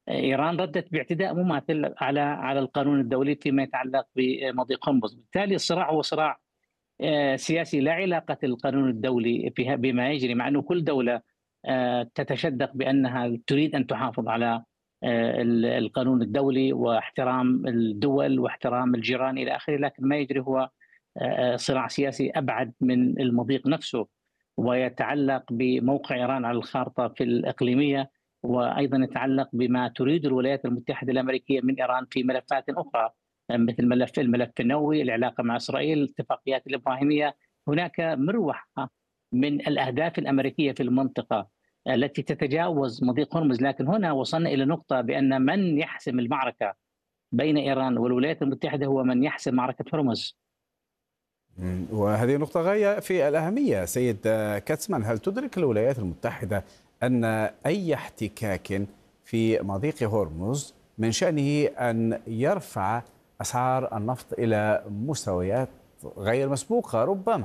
إيران ردت باعتداء مماثل على القانون الدولي فيما يتعلق بمضيق هرمز. بالتالي الصراع هو صراع سياسي، لا علاقة القانون الدولي فيها بما يجري، مع أنه كل دولة تتشدق بأنها تريد أن تحافظ على القانون الدولي واحترام الدول واحترام الجيران إلى آخره، لكن ما يجري هو صراع سياسي أبعد من المضيق نفسه، ويتعلق بموقع إيران على الخارطة في الإقليمية، وأيضا يتعلق بما تريد الولايات المتحدة الأمريكية من إيران في ملفات أخرى، مثل الملف النووي، العلاقة مع إسرائيل، الاتفاقيات الإبراهيمية. هناك مروحة من الأهداف الأمريكية في المنطقة التي تتجاوز مضيق هرمز، لكن هنا وصلنا إلى نقطة بأن من يحسم المعركة بين إيران والولايات المتحدة هو من يحسم معركة هرمز. وهذه نقطة غاية في الأهمية. سيد كاتسمان، هل تدرك الولايات المتحدة أن أي احتكاك في مضيق هرمز من شأنه أن يرفع أسعار النفط إلى مستويات غير مسبوقة ربما؟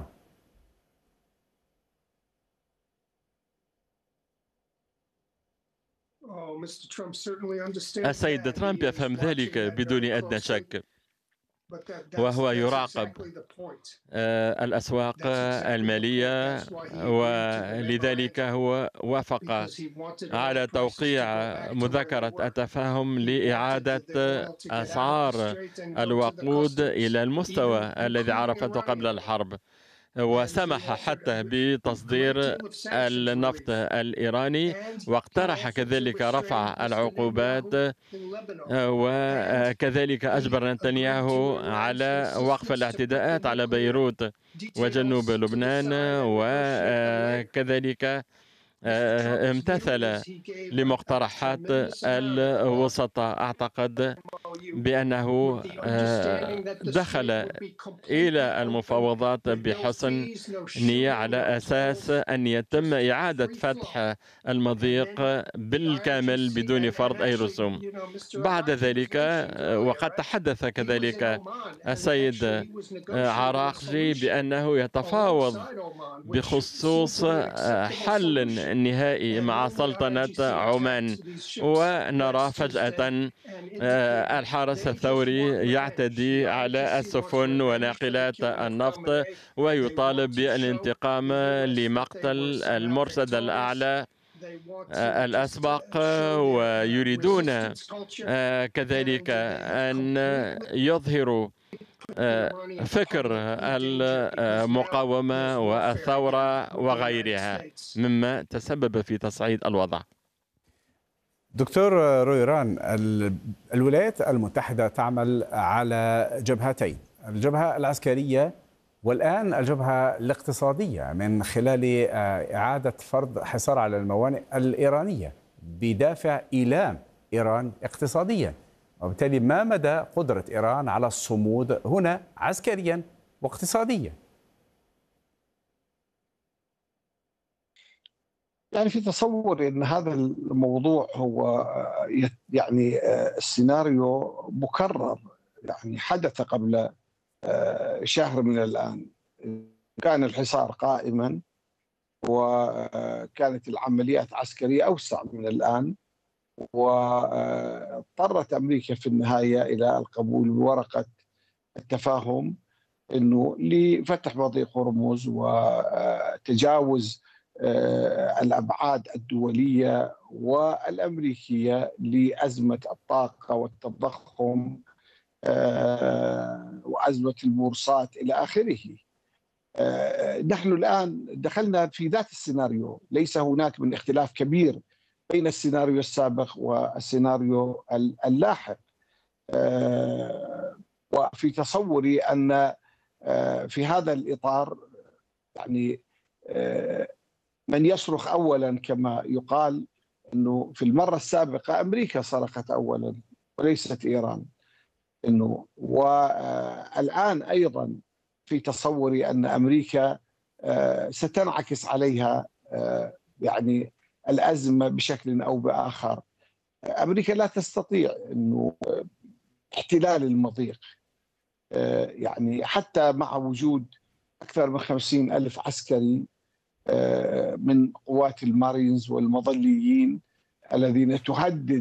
السيد ترامب يفهم ذلك بدون أدنى شك، وهو يراقب الأسواق المالية، ولذلك هو وافق على توقيع مذكرة التفاهم لإعادة أسعار الوقود إلى المستوى الذي عرفته قبل الحرب، وسمح حتى بتصدير النفط الإيراني، واقترح كذلك رفع العقوبات، وكذلك أجبر نتنياهو على وقف الاعتداءات على بيروت وجنوب لبنان، وكذلك امتثل لمقترحات الوسطاء. أعتقد بأنه دخل إلى المفاوضات بحسن نية على أساس أن يتم إعادة فتح المضيق بالكامل بدون فرض أي رسوم. بعد ذلك، وقد تحدث كذلك السيد عراقجي بأنه يتفاوض بخصوص حل نهائي مع سلطنة عمان، ونرى فجأة الحرس الثوري يعتدي على السفن وناقلات النفط ويطالب بالانتقام لمقتل المرشد الأعلى الأسبق، ويريدون كذلك أن يظهروا فكر المقاومة والثورة وغيرها، مما تسبب في تصعيد الوضع. دكتور رويران، الولايات المتحدة تعمل على جبهتين، الجبهة العسكرية والآن الجبهة الاقتصادية، من خلال إعادة فرض حصار على الموانئ الإيرانية بدافع إيلام إيران اقتصاديا. وبالتالي ما مدى قدرة إيران على الصمود هنا عسكريا واقتصاديا؟ يعني في تصوري أن هذا الموضوع هو يعني السيناريو مكرر، يعني حدث قبل شهر من الآن. كان الحصار قائما وكانت العمليات عسكرية أوسع من الآن، واضطرت أمريكا في النهاية إلى القبول بورقة التفاهم أنه لفتح مضيق هرمز وتجاوز الأبعاد الدولية والأمريكية لأزمة الطاقة والتضخم وأزمة البورصات إلى آخره. نحن الآن دخلنا في ذات السيناريو، ليس هناك من اختلاف كبير بين السيناريو السابق والسيناريو اللاحق. وفي تصوري أن في هذا الإطار يعني من يصرخ أولا كما يقال، أنه في المرة السابقة أمريكا صرخت أولا وليست إيران، أنه والآن أيضا في تصوري أن أمريكا ستنعكس عليها يعني الأزمة بشكل أو بآخر. أمريكا لا تستطيع أنه احتلال المضيق، يعني حتى مع وجود أكثر من 50,000 عسكري من قوات المارينز والمظليين الذين تهدد